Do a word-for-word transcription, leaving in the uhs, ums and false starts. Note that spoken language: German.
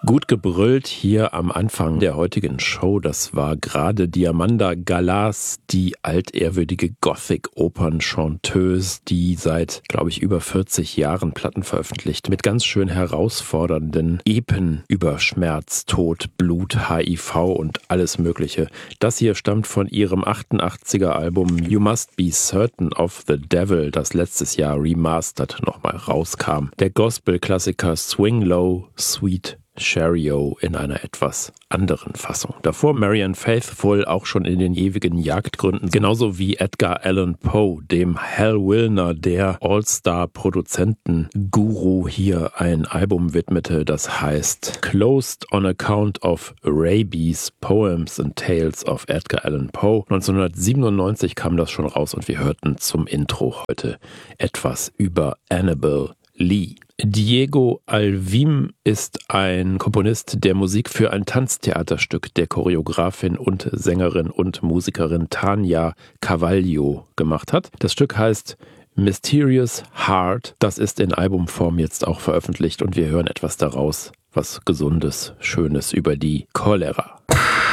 Gut gebrüllt hier am Anfang der heutigen Show, das war gerade Diamanda Galás, die altehrwürdige Gothic-Opern-Chanteuse, die seit, glaube ich, über vierzig Jahren Platten veröffentlicht, mit ganz schön herausfordernden Epen über Schmerz, Tod, Blut, H I V und alles Mögliche. Das hier stammt von ihrem achtundachtziger Album You Must Be Certain of the Devil, das letztes Jahr remastered nochmal rauskam. Der Gospel-Klassiker Swing Low, Sweet Chariot in einer etwas anderen Fassung. Davor Marianne Faithfull, auch schon in den ewigen Jagdgründen, genauso wie Edgar Allan Poe, dem Hal Willner, der All-Star-Produzenten-Guru, hier ein Album widmete, das heißt Closed on Account of Rabies, Poems and Tales of Edgar Allan Poe. neunzehnhundertsiebenundneunzig kam das schon raus und wir hörten zum Intro heute etwas über Annabel Lee. Diego Alvim ist ein Komponist, der Musik für ein Tanztheaterstück der Choreografin und Sängerin und Musikerin Tania Carvalho gemacht hat. Das Stück heißt Mysterious Heart. Das ist in Albumform jetzt auch veröffentlicht und wir hören etwas daraus, was Gesundes, Schönes über die Cholera.